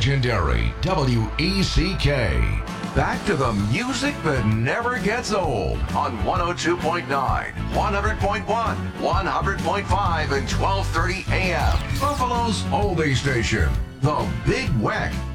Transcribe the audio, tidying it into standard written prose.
legendary WECK. Back to the music that never gets old on 102.9, 100.1, 100.5, and 1230 AM. Buffalo's oldie station, the Big Weck.